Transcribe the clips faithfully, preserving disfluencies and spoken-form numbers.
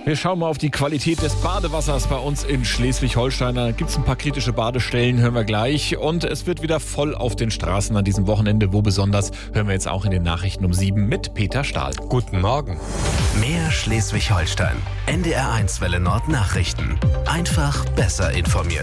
Wir schauen mal auf die Qualität des Badewassers bei uns in Schleswig-Holstein. Da gibt es ein paar kritische Badestellen, hören wir gleich. Und es wird wieder voll auf den Straßen an diesem Wochenende. Wo besonders, hören wir jetzt auch in den Nachrichten um sieben mit Peter Stahl. Guten Morgen. Mehr Schleswig-Holstein. N D R eins Welle Nord Nachrichten. Einfach besser informiert.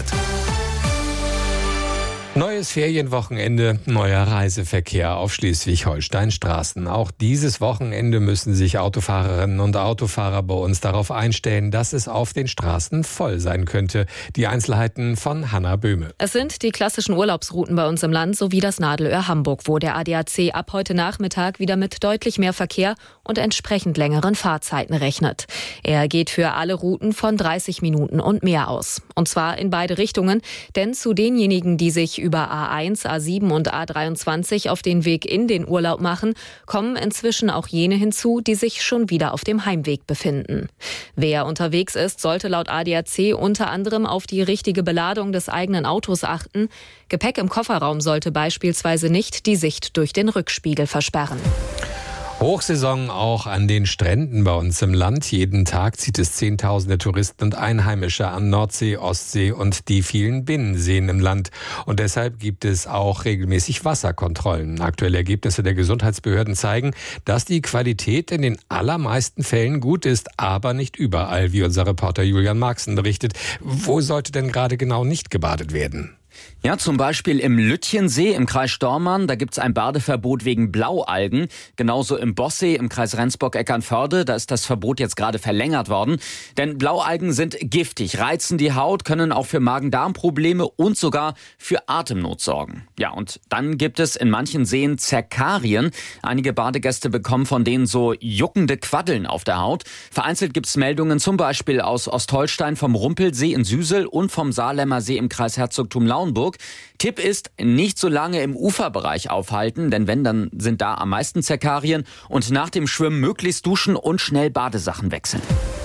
Neues Ferienwochenende, neuer Reiseverkehr auf Schleswig-Holstein-Straßen. Auch dieses Wochenende müssen sich Autofahrerinnen und Autofahrer bei uns darauf einstellen, dass es auf den Straßen voll sein könnte. Die Einzelheiten von Hanna Böhme. Es sind die klassischen Urlaubsrouten bei uns im Land sowie das Nadelöhr Hamburg, wo der A D A C ab heute Nachmittag wieder mit deutlich mehr Verkehr und entsprechend längeren Fahrzeiten rechnet. Er geht für alle Routen von dreißig Minuten und mehr aus. Und zwar in beide Richtungen, denn zu denjenigen, die sich über A eins, A sieben und A dreiundzwanzig auf den Weg in den Urlaub machen, kommen inzwischen auch jene hinzu, die sich schon wieder auf dem Heimweg befinden. Wer unterwegs ist, sollte laut A D A C unter anderem auf die richtige Beladung des eigenen Autos achten. Gepäck im Kofferraum sollte beispielsweise nicht die Sicht durch den Rückspiegel versperren. Hochsaison auch an den Stränden bei uns im Land. Jeden Tag zieht es Zehntausende Touristen und Einheimische an Nordsee, Ostsee und die vielen Binnenseen im Land. Und deshalb gibt es auch regelmäßig Wasserkontrollen. Aktuelle Ergebnisse der Gesundheitsbehörden zeigen, dass die Qualität in den allermeisten Fällen gut ist, aber nicht überall, wie unser Reporter Julian Marxen berichtet. Wo sollte denn gerade genau nicht gebadet werden? Ja, zum Beispiel im Lütchensee im Kreis Stormarn, da gibt's ein Badeverbot wegen Blaualgen. Genauso im Bossee im Kreis Rendsburg-Eckernförde, da ist das Verbot jetzt gerade verlängert worden. Denn Blaualgen sind giftig, reizen die Haut, können auch für Magen-Darm-Probleme und sogar für Atemnot sorgen. Ja, und dann gibt es in manchen Seen Zerkarien. Einige Badegäste bekommen von denen so juckende Quaddeln auf der Haut. Vereinzelt gibt's Meldungen zum Beispiel aus Ostholstein vom Rumpelsee in Süsel und vom Saarlemmer See im Kreis Herzogtum Lauenburg. Tipp ist, nicht so lange im Uferbereich aufhalten, denn wenn, dann sind da am meisten Zerkarien, und nach dem Schwimmen möglichst duschen und schnell Badesachen wechseln.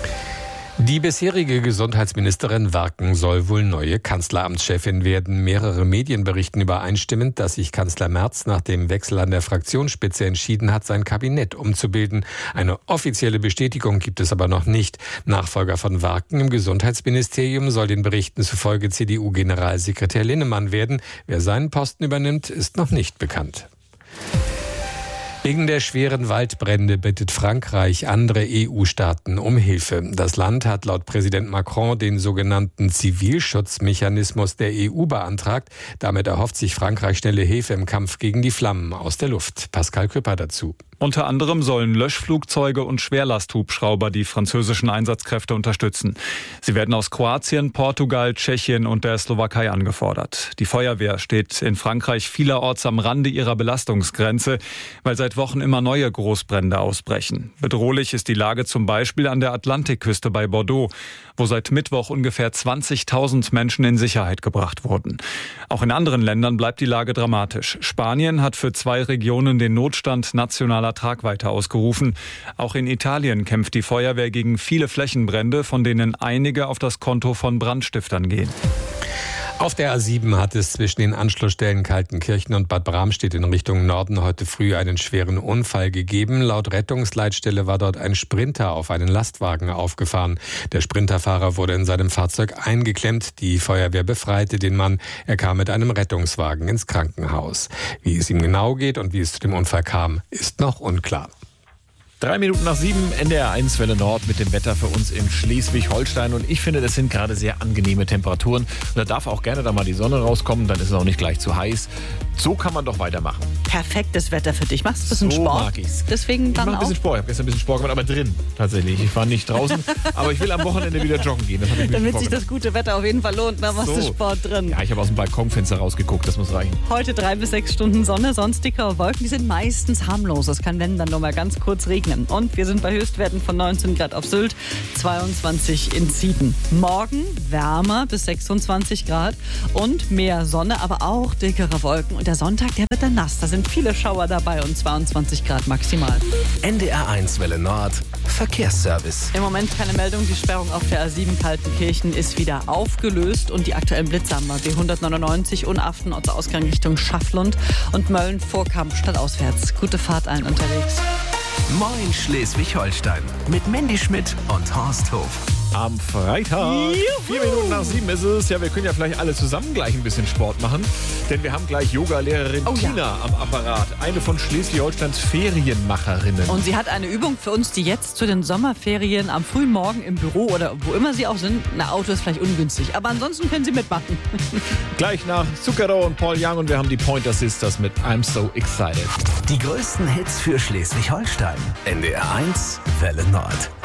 Die bisherige Gesundheitsministerin Warken soll wohl neue Kanzleramtschefin werden. Mehrere Medien berichten übereinstimmend, dass sich Kanzler Merz nach dem Wechsel an der Fraktionsspitze entschieden hat, sein Kabinett umzubilden. Eine offizielle Bestätigung gibt es aber noch nicht. Nachfolger von Warken im Gesundheitsministerium soll den Berichten zufolge C D U-Generalsekretär Linnemann werden. Wer seinen Posten übernimmt, ist noch nicht bekannt. Wegen der schweren Waldbrände bittet Frankreich andere E U-Staaten um Hilfe. Das Land hat laut Präsident Macron den sogenannten Zivilschutzmechanismus der E U beantragt. Damit erhofft sich Frankreich schnelle Hilfe im Kampf gegen die Flammen aus der Luft. Pascal Küpper dazu. Unter anderem sollen Löschflugzeuge und Schwerlasthubschrauber die französischen Einsatzkräfte unterstützen. Sie werden aus Kroatien, Portugal, Tschechien und der Slowakei angefordert. Die Feuerwehr steht in Frankreich vielerorts am Rande ihrer Belastungsgrenze, weil seit Wochen immer neue Großbrände ausbrechen. Bedrohlich ist die Lage zum Beispiel an der Atlantikküste bei Bordeaux, wo seit Mittwoch ungefähr zwanzigtausend Menschen in Sicherheit gebracht wurden. Auch in anderen Ländern bleibt die Lage dramatisch. Spanien hat für zwei Regionen den Notstand nationaler Tragweite ausgerufen. Auch in Italien kämpft die Feuerwehr gegen viele Flächenbrände, von denen einige auf das Konto von Brandstiftern gehen. Auf der A sieben hat es zwischen den Anschlussstellen Kaltenkirchen und Bad Bramstedt in Richtung Norden heute früh einen schweren Unfall gegeben. Laut Rettungsleitstelle war dort ein Sprinter auf einen Lastwagen aufgefahren. Der Sprinterfahrer wurde in seinem Fahrzeug eingeklemmt. Die Feuerwehr befreite den Mann. Er kam mit einem Rettungswagen ins Krankenhaus. Wie es ihm genau geht und wie es zu dem Unfall kam, ist noch unklar. Drei Minuten nach sieben, N D R eins Welle Nord mit dem Wetter für uns in Schleswig-Holstein. Und ich finde, das sind gerade sehr angenehme Temperaturen. Und da darf auch gerne da mal die Sonne rauskommen, dann ist es auch nicht gleich zu heiß. So kann man doch weitermachen. Perfektes Wetter für dich. Machst du ein bisschen so Sport? Mag ich's. Deswegen dann ich mach ein bisschen auch? Sport. Ich habe gestern ein bisschen Sport gemacht, aber drin tatsächlich. Ich war nicht draußen, aber ich will am Wochenende wieder joggen gehen. Das hab ich mir Damit sich vorgenommen. das gute Wetter auf jeden Fall lohnt, dann machst So. du Sport drin. Ja, ich habe aus dem Balkonfenster rausgeguckt, das muss reichen. Heute drei bis sechs Stunden Sonne, sonst dickere Wolken. Die sind meistens harmlos. Es kann, wenn, dann nur mal ganz kurz regnen. Und wir sind bei Höchstwerten von neunzehn Grad auf Sylt, zweiundzwanzig in Sieden. Morgen wärmer bis sechsundzwanzig Grad und mehr Sonne, aber auch dickere Wolken. Und der Sonntag, der wird dann nass. Da sind viele Schauer dabei und zweiundzwanzig Grad maximal. N D R eins Welle Nord Verkehrsservice. Im Moment keine Meldung. Die Sperrung auf der A sieben Kaltenkirchen ist wieder aufgelöst und die aktuellen Blitze haben wir. B hundertneunundneunzig Unaften Ortsausgang Richtung Schafflund und Mölln-Vorkamp stadtauswärts. Gute Fahrt allen unterwegs. Moin Schleswig-Holstein mit Mandy Schmidt und Horst Hof. Am Freitag, Juhu. vier Minuten nach sieben ist es. Ja, wir können ja vielleicht alle zusammen gleich ein bisschen Sport machen. Denn wir haben gleich Yoga-Lehrerin Oh, Tina ja. am Apparat. Eine von Schleswig-Holsteins Ferienmacherinnen. Und sie hat eine Übung für uns, die jetzt zu den Sommerferien am frühen Morgen im Büro oder wo immer sie auch sind. Na, Auto ist vielleicht ungünstig, aber ansonsten können sie mitmachen. Gleich nach Zucchero und Paul Young und wir haben die Pointer Sisters mit I'm So Excited. Die größten Hits für Schleswig-Holstein. N D R eins Welle Nord.